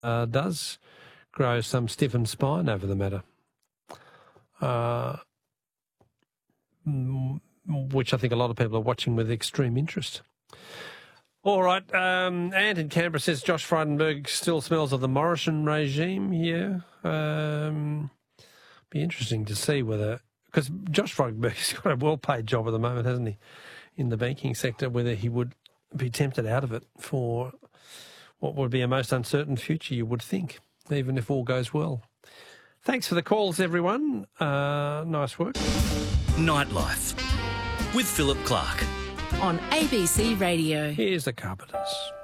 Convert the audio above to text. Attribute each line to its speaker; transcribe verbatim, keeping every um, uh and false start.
Speaker 1: uh, does grow some stiffened spine over the matter, uh, which I think a lot of people are watching with extreme interest. All right, um, Ant in Canberra says Josh Frydenberg still smells of the Morrison regime. Yeah, um, be interesting to see whether, because Josh Frydenberg's got a well-paid job at the moment, hasn't he, in the banking sector, whether he would be tempted out of it for what would be a most uncertain future, you would think, even if all goes well. Thanks for the calls, everyone. Uh, nice work.
Speaker 2: Nightlife with Philip Clark.
Speaker 3: On A B C Radio.
Speaker 1: Here's the Carpenters.